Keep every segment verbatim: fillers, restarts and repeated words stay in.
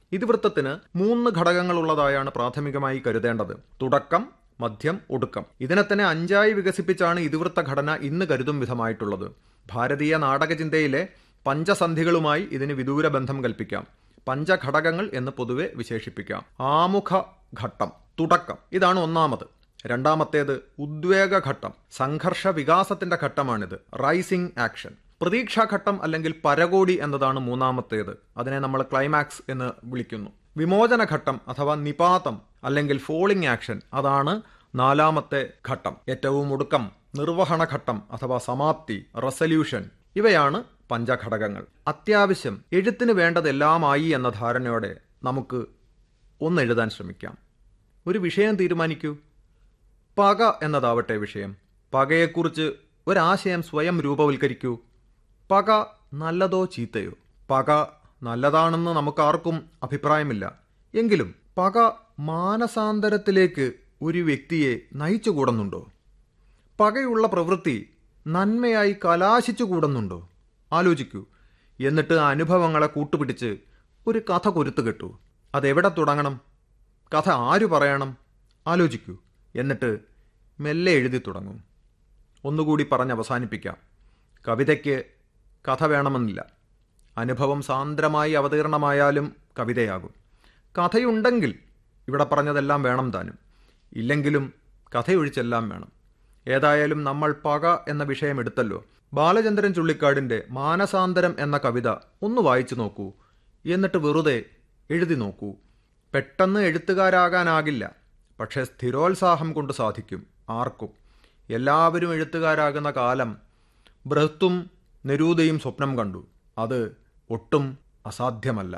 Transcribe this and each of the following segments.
ഇതിവൃത്തത്തിന് മൂന്ന് ഘടകങ്ങളുള്ളതായാണ് പ്രാഥമികമായി കരുതേണ്ടത്: തുടക്കം, മധ്യം, ഒടുക്കം. ഇതിനെ തന്നെ അഞ്ചായി വികസിപ്പിച്ചാണ് ഇതിവൃത്ത ഘടന ഇന്ന് കരുതും വിധമായിട്ടുള്ളത്. ഭാരതീയ നാടകചിന്തയിലെ പഞ്ചസന്ധികളുമായി ഇതിന് വിദൂര ബന്ധം കൽപ്പിക്കാം. പഞ്ചഘടകങ്ങൾ എന്ന് പൊതുവെ വിശേഷിപ്പിക്കാം. ആമുഖ ഘട്ടം, തുടക്കം, ഇതാണ് ഒന്നാമത്. രണ്ടാമത്തേത് ഉദ്വേഗഘട്ടം, സംഘർഷ വികാസത്തിന്റെ ഘട്ടമാണിത്, റൈസിംഗ് ആക്ഷൻ. പ്രതീക്ഷാഘട്ടം അല്ലെങ്കിൽ പരകോടി എന്നതാണ് മൂന്നാമത്തേത്. അതിനെ നമ്മൾ ക്ലൈമാക്സ് എന്ന് വിളിക്കുന്നു. വിമോചനഘട്ടം അഥവാ നിപാതം അല്ലെങ്കിൽ ഫോളിംഗ് ആക്ഷൻ, അതാണ് നാലാമത്തെ ഘട്ടം. ഏറ്റവും ഒടുക്കം നിർവഹണഘട്ടം അഥവാ സമാപ്തി, റെസല്യൂഷൻ. ഇവയാണ് പഞ്ചഘടകങ്ങൾ. അത്യാവശ്യം എഴുത്തിന് വേണ്ടതെല്ലാമായി എന്ന ധാരണയോടെ നമുക്ക് ഒന്നെഴുതാൻ ശ്രമിക്കാം. ഒരു വിഷയം തീരുമാനിക്കൂ. പക എന്നതാവട്ടെ വിഷയം. പകയെക്കുറിച്ച് ഒരാശയം സ്വയം രൂപവൽക്കരിക്കൂ. പക നല്ലതോ ചീത്തയോ? പക നല്ലതാണെന്ന് നമുക്കാർക്കും അഭിപ്രായമില്ല. എങ്കിലും പക മാനസാന്തരത്തിലേക്ക് ഒരു വ്യക്തിയെ നയിച്ചുകൂടുന്നുണ്ടോ? പകയുള്ള പ്രവൃത്തി നന്മയായി കലാശിച്ചുകൂടുന്നുണ്ടോ? ആലോചിക്കൂ. എന്നിട്ട് അനുഭവങ്ങളെ കൂട്ടുപിടിച്ച് ഒരു കഥ കൊരുത്തുകെട്ടു. അതെവിടെ തുടങ്ങണം? കഥ ആരു പറയണം? ആലോചിക്കൂ. എന്നിട്ട് മെല്ലെ എഴുതി തുടങ്ങും. ഒന്നുകൂടി പറഞ്ഞ് അവസാനിപ്പിക്കാം. കവിതയ്ക്ക് കഥ വേണമെന്നില്ല. അനുഭവം സാന്ദ്രമായി അവതീർണമായാലും കവിതയാകും. കഥയുണ്ടെങ്കിൽ ഇവിടെ പറഞ്ഞതെല്ലാം വേണം താനും. ഇല്ലെങ്കിലും കഥയൊഴിച്ചെല്ലാം വേണം. ഏതായാലും നമ്മൾ പക എന്ന വിഷയം എടുത്തല്ലോ. ബാലചന്ദ്രൻ ചുള്ളിക്കാടിൻ്റെ മാനസാന്തരം എന്ന കവിത ഒന്ന് വായിച്ചു നോക്കൂ. എന്നിട്ട് വെറുതെ എഴുതി നോക്കൂ. പെട്ടെന്ന് എഴുത്തുകാരാകാനാകില്ല, പക്ഷേ സ്ഥിരോത്സാഹം കൊണ്ട് സാധിക്കും. ആർക്കും. എല്ലാവരും എഴുത്തുകാരാകുന്ന കാലം ബൃഹത്തും നെരൂദയും സ്വപ്നം കണ്ടു. അത് ഒട്ടും അസാധ്യമല്ല.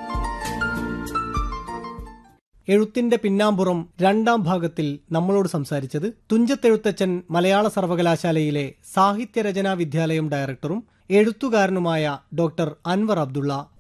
എഴുത്തിന്റെ പിന്നാമ്പുറം രണ്ടാം ഭാഗത്തിൽ നമ്മളോട് സംസാരിച്ചത് തുഞ്ചത്തെഴുത്തച്ഛൻ മലയാള സർവകലാശാലയിലെ സാഹിത്യരചനാ വിദ്യാലയം ഡയറക്ടറും എഴുത്തുകാരനുമായ ഡോക്ടർ അൻവർ അബ്ദുള്ള.